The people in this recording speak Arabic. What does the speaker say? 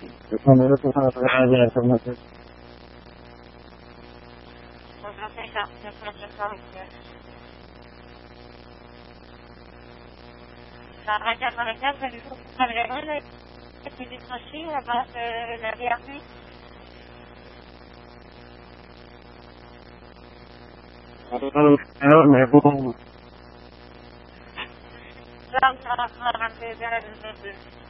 يكون لكم هذا هذه information. La raya con el cáncer, alrededor de décroché à base de la VRP. أنا يكون Ça, ça va faire un peu de